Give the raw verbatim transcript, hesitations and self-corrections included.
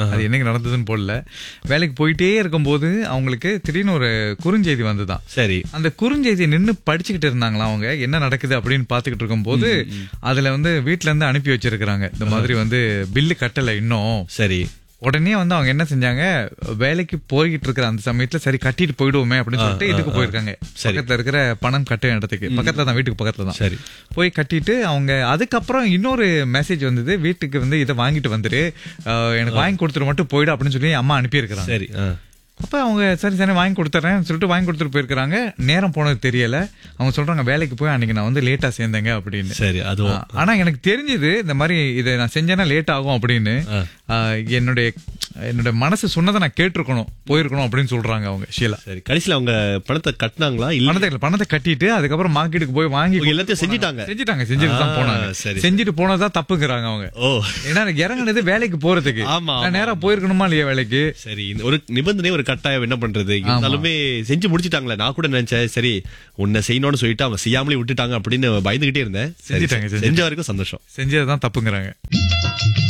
அது என்னைக்கு நடந்ததுன்னு போடல. வேலைக்கு போயிட்டே இருக்கும்போது அவங்களுக்கு திடீர்னு ஒரு குறுஞ்செய்தி வந்துதான். சரி. அந்த குறுஞ்செய்தியை நின்னு படிச்சுக்கிட்டு இருந்தாங்களா அவங்க, என்ன நடக்குது அப்படின்னு பாத்துக்கிட்டு இருக்கும் போது அதுல வந்து வீட்டுல இருந்து அனுப்பி வச்சிருக்காங்க, இந்த மாதிரி வந்து பில்லு கட்டல இன்னும். சரி. உடனே வந்து அவங்க என்ன செஞ்சாங்க, வேலைக்கு போய்கிட்டு இருக்கிற அந்த சமயத்துல சரி கட்டிட்டு போயிடுவோமே அப்படின்னு சொல்லிட்டு இதுக்கு போயிருக்காங்க, பக்கத்துல இருக்கிற பணம் கட்டுற இடத்துக்கு பக்கத்துல தான், வீட்டுக்கு பக்கத்துல தான். சரி. போய் கட்டிட்டு அவங்க அதுக்கப்புறம் இன்னொரு மெசேஜ் வந்தது, வீட்டுக்கு வந்து இதை வாங்கிட்டு வந்துரு, எனக்கு வாங்கி கொடுத்துட்டு மட்டும் போயிடு அப்படின்னு சொல்லி அம்மா அனுப்பி இருக்கிறாங்க. சரி. அப்ப அவங்க சரி சரி வாங்கி கொடுத்துறேன் சொல்லிட்டு வாங்கி கொடுத்துட்டு போயிருக்காங்க. நேரம் போனது தெரியல. அவங்க சொல்றாங்க வேலைக்கு போய் அன்னைக்கு நான் வந்து லேட்டா சேர்ந்தேங்க அப்படின்னு. சரி. அதுவும் ஆனா எனக்கு தெரிஞ்சது இந்த மாதிரி இதை நான் செஞ்சேன்னா லேட் ஆகும் அப்படின்னு. என்னுடைய என்னோட மனசு சொன்னதை நான் கேட்டிருக்கணும், போயிருக்கணும் அப்படின்னு சொல்றாங்க அவங்க ஷீலா. சரி. கடைசியில அவங்க பணத்தை கட்டினாங்களா? பணத்தை பணத்தை கட்டிட்டு அதுக்கப்புறம் மார்க்கெட்டுக்கு போய் வாங்கி எல்லாத்தையும் செஞ்சுட்டாங்க. செஞ்சுட்டாங்க செஞ்சுட்டு தான் போனாங்க. செஞ்சுட்டு போனதான் தப்புங்கிறாங்க அவங்க. ஓ, ஏன்னா இறங்குனது வேலைக்கு போறதுக்கு. நான் நேரம் போயிருக்கணுமா இல்லையா வேலைக்கு? சரி. ஒரு நிபந்தனை, ஒரு கட்டாயம், என்ன பண்றது? இருந்தாலுமே செஞ்சு முடிச்சிட்டாங்களே. நான் கூட நினைச்சேன் சரி உன்னை செய்யணும்னு சொல்லிட்டு அவங்க செய்யாமலே விட்டுட்டாங்க அப்படின்னு பயந்துகிட்டே இருந்தேன். செஞ்சுட்டாங்க. செஞ்ச வரைக்கும் சந்தோஷம். செஞ்சதுதான் தப்புங்கிறாங்க.